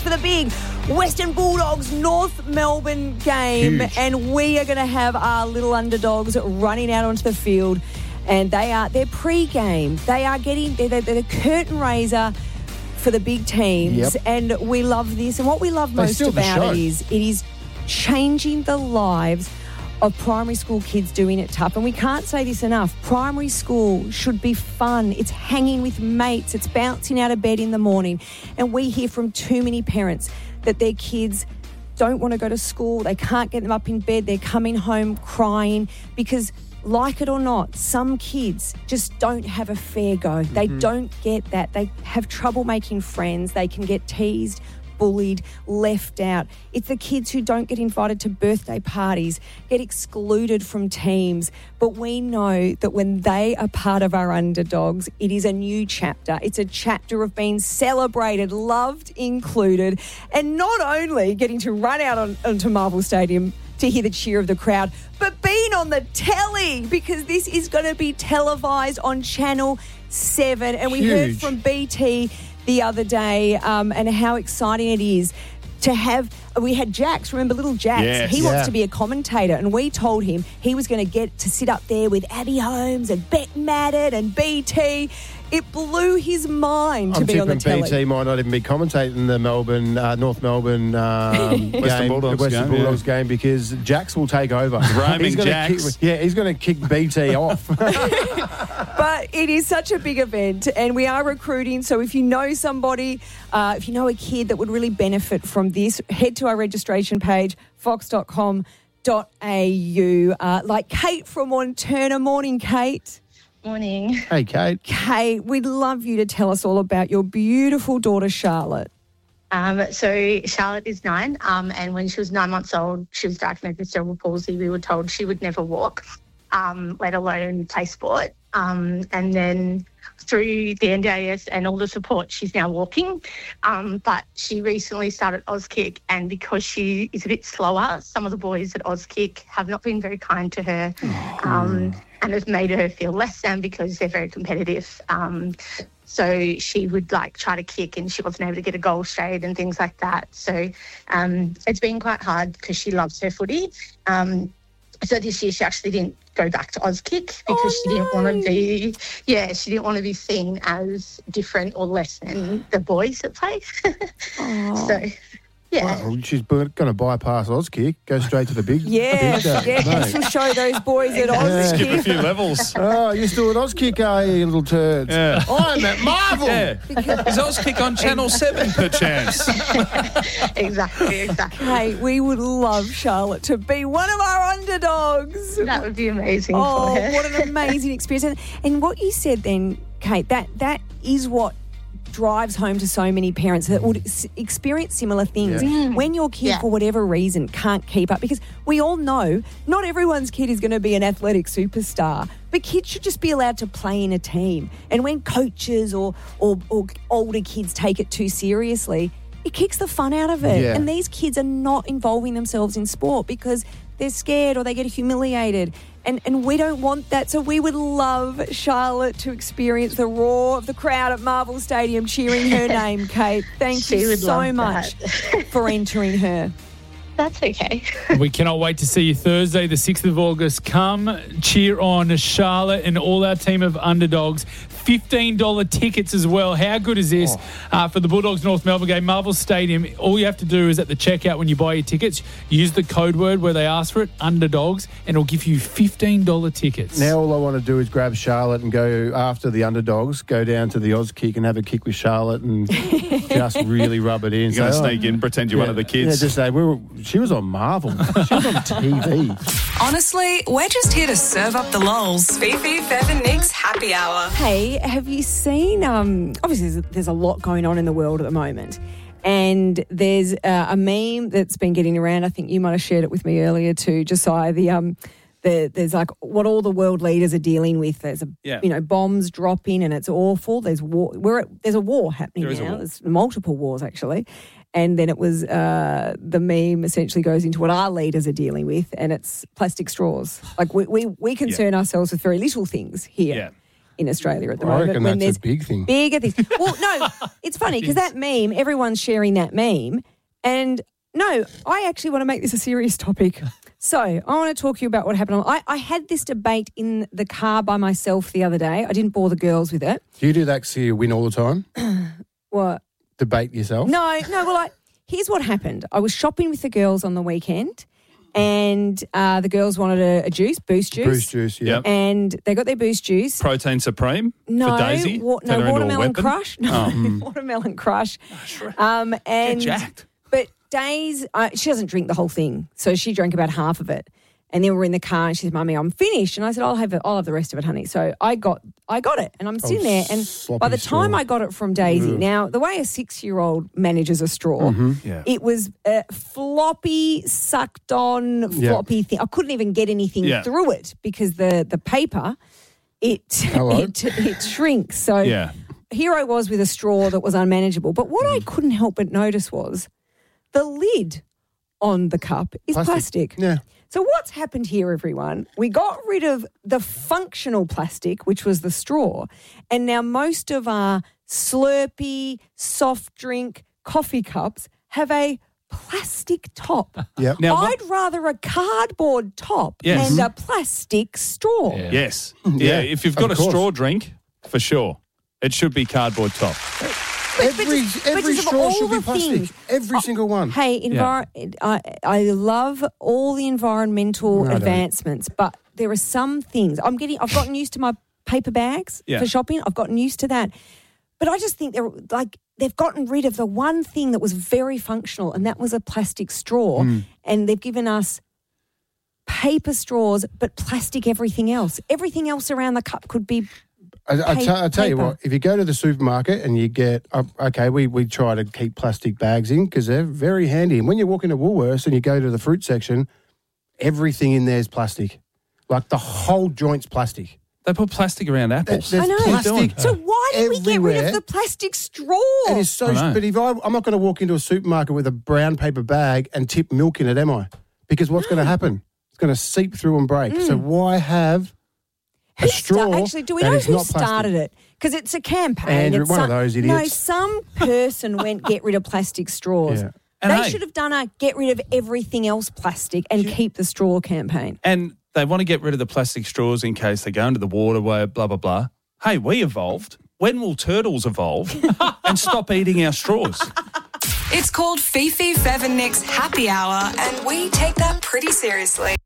for the big Western Bulldogs North Melbourne game. Huge. And we are going to have our little underdogs running out onto the field. And they're pre-game. They're the curtain raiser for the big teams. Yep. And we love this. And what we love most about it is changing the lives of primary school kids doing it tough. And we can't say this enough. Primary school should be fun. It's hanging with mates. It's bouncing out of bed in the morning. And we hear from too many parents that their kids don't want to go to school. They can't get them up in bed. They're coming home crying because, like it or not, some kids just don't have a fair go. They don't get that. They have trouble making friends. They can get teased, bullied, left out. It's the kids who don't get invited to birthday parties, get excluded from teams. But we know that when they are part of our underdogs, it is a new chapter. It's a chapter of being celebrated, loved, included, and not only getting to run out onto Marvel Stadium to hear the cheer of the crowd, but being on the telly, because this is going to be televised on Channel 7. And we heard from BT the other day and how exciting it is to have. We had Jax, remember little Jax? Yes. He wants to be a commentator, and we told him he was going to get to sit up there with Abby Holmes and Bet Madden and BT. It blew his mind to be on the telly. BT might not even be commentating the Melbourne, North Melbourne Western Bulldogs game because Jax will take over. Roaming Jax. He's going to kick BT off. But it is such a big event, and we are recruiting. So if you know somebody, if you know a kid that would really benefit from this, head to our registration page, fox.com.au. Like Kate from Wanturna. Morning, Kate. Morning. Hey, Kate. Kate, we'd love you to tell us all about your beautiful daughter, Charlotte. So Charlotte is 9, and when she was 9 months old, she was diagnosed with cerebral palsy. We were told she would never walk, let alone play sport. And then through the NDIS and all the support, she's now walking. But she recently started Auskick, and because she is a bit slower, some of the boys at Auskick have not been very kind to her and have made her feel less than because they're very competitive. So she would try to kick and she wasn't able to get a goal straight and things like that. So it's been quite hard because she loves her footy. So this year she actually didn't go back to Auskick because she didn't want to be seen as different or less than the boys that play. So, yeah. Well, she's going to bypass Auskick, go straight to the big. She'll show those boys at Auskick. Skip a few levels. Oh, you're still at Auskick, are you, little turds? Yeah. I'm at Marvel. Yeah. Is Auskick on Channel 7, perchance? Exactly. Hey, we would love Charlotte to be one of our underdogs. That would be amazing for her. What an amazing experience. And what you said then, Kate, that is what drives home to so many parents that would experience similar things. When your kid, for whatever reason, can't keep up, because we all know not everyone's kid is going to be an athletic superstar, but kids should just be allowed to play in a team. And when coaches or older kids take it too seriously, it kicks the fun out of it. Yeah. And these kids are not involving themselves in sport because they're scared or they get humiliated. And we don't want that. So we would love Charlotte to experience the roar of the crowd at Marvel Stadium cheering her name, Kate. Thank you so much for entering her. That's okay. We cannot wait to see you Thursday, the 6th of August. Come cheer on Charlotte and all our team of underdogs. $15 tickets as well. How good is this for the Bulldogs North Melbourne game? Marvel Stadium. All you have to do is at the checkout when you buy your tickets, use the code word where they ask for it, underdogs, and it'll give you $15 tickets. Now all I want to do is grab Charlotte and go after the underdogs, go down to the Auskick and have a kick with Charlotte and just really rub it in. You're going to sneak in, pretend you're one of the kids. Yeah, just say, she was on Marvel. She was on TV. Honestly, we're just here to serve up the lols. Fifi, Fev and Nick's Happy Hour. Hey, have you seen, obviously there's a lot going on in the world at the moment, and there's a meme that's been getting around. I think you might have shared it with me earlier too, Josiah, there's like what all the world leaders are dealing with. There's bombs dropping and it's awful. There's war. There's a war happening now. There's multiple wars actually. And then it was the meme essentially goes into what our leaders are dealing with, and it's plastic straws. Like we concern ourselves with very little things here. Yeah. in Australia at the I moment. reckon when that's there's a big thing. Bigger things. Well, no, it's funny because that meme, everyone's sharing that meme. And no, I actually want to make this a serious topic. So I want to talk to you about what happened. I had this debate in the car by myself the other day. I didn't bore the girls with it. Do you do that so you win all the time? What? Debate yourself? No. Well, here's what happened. I was shopping with the girls on the weekend, and the girls wanted a juice, Boost juice. Boost juice, yeah. Yep. And they got their Boost juice. Protein Supreme No, for Daisy? Turn her into a Watermelon weapon? Crush. No, Watermelon Crush. And Get jacked. But Days, she doesn't drink the whole thing, so she drank about half of it. And then we're in the car, and she said, "Mummy, I'm finished." And I said, "I'll have the rest of it, honey." So I got it, and I'm sitting there. And sloppy by the time straw. I got it from Daisy, now the way a 6-year-old manages a straw, Yeah. it was a floppy, sucked on, floppy thing. I couldn't even get anything Yeah. through it because the paper, it shrinks. So Yeah. here I was with a straw that was unmanageable. But what I couldn't help but notice was the lid on the cup is plastic. Yeah. So what's happened here, everyone? We got rid of the functional plastic, which was the straw, and now most of our Slurpee, soft drink, coffee cups have a plastic top. Yep. Now, I'd rather a cardboard top Yes. and a plastic straw. Yeah. Yes. Yeah, Yeah, if you've got a of course. straw drink, for sure, it should be cardboard top. Every just of straw all should be the plastic. things- Every single one. Hey, I love all the environmental No, I don't. advancements, but there are some things I've gotten used to my paper bags Yeah. for shopping. I've gotten used to that, but I just think they've gotten rid of the one thing that was very functional, and that was a plastic straw, and they've given us paper straws, but plastic everything else. Everything else around the cup could be. I tell you paper. what, if you go to the supermarket and you get, we try to keep plastic bags in because they're very handy. And when you walk into Woolworths and you go to the fruit section, everything in there is plastic. Like the whole joint's plastic. They put plastic around apples. There's I know. plastic So why did we get rid everywhere. of the plastic straw? It is so. I know. But I'm not going to walk into a supermarket with a brown paper bag and tip milk in it, am I? Because what's going to happen? It's going to seep through and break. So why have a straw? Actually, do we that know is who not plastic? started it? Because it's a campaign. Andrew, It's one of those idiots. No, some person went get rid of plastic straws. Yeah. And They hey- should have done a get rid of everything else plastic and keep the straw campaign. And they want to get rid of the plastic straws in case they go into the waterway, blah, blah, blah. Hey, we evolved. When will turtles evolve and stop eating our straws? It's called Fifi, Fev and Nick's Happy Hour, and we take that pretty seriously.